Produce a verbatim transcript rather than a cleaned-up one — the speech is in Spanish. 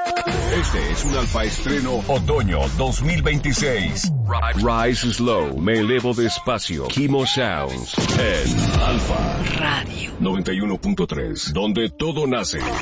Este es un Alfa Estreno Otoño dos mil veintiséis. Rise Slow, me elevo despacio. Kimo Sounds en Alfa Radio noventa y uno punto tres, donde todo nace.